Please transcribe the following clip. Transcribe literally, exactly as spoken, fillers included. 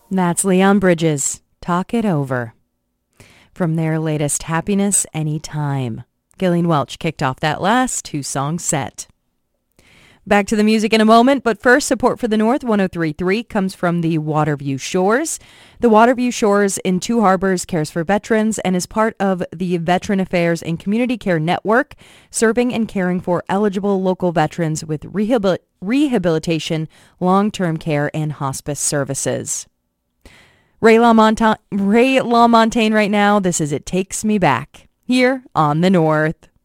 That's Leon Bridges, Talk It Over. From their latest Happiness Anytime. Gillian Welch kicked off that last two-song set. Back to the music in a moment, but first, support for the North one oh three point three comes from the Waterview Shores. The Waterview Shores in Two Harbors cares for veterans and is part of the Veteran Affairs and Community Care Network, serving and caring for eligible local veterans with rehabil- rehabilitation, long-term care, and hospice services. Ray LaMonta- Ray LaMontagne right now. This is It Takes Me Back, here on the North.